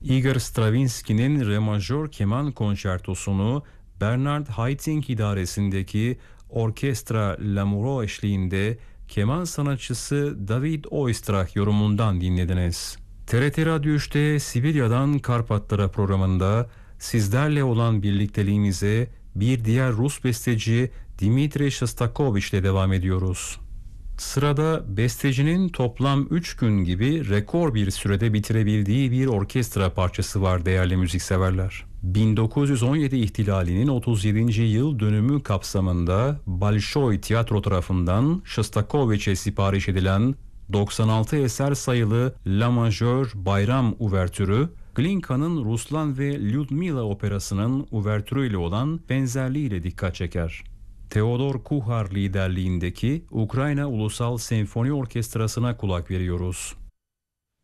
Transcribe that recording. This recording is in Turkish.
Igor Stravinsky'nin Re majör keman konçertosunu Bernard Haitink idaresindeki Orkestra Lamoureux eşliğinde keman sanatçısı David Oistrakh yorumundan dinlediniz. TRT Radyo 3'te Sibirya'dan Karpatlara programında sizlerle olan birlikteliğimize bir diğer Rus besteci Dmitri Shostakovich ile devam ediyoruz. Sırada bestecinin toplam 3 gün gibi rekor bir sürede bitirebildiği bir orkestra parçası var değerli müzikseverler. 1917 ihtilalinin 37. yıl dönümü kapsamında Bolşoy Tiyatro tarafından Shostakovich'e sipariş edilen 96 eser sayılı La Majör Bayram Uvertürü, Glinka'nın Ruslan ve Lyudmila operasının uvertürüyle olan benzerliğiyle dikkat çeker. Theodor Kuhar liderliğindeki Ukrayna Ulusal Senfoni Orkestrası'na kulak veriyoruz.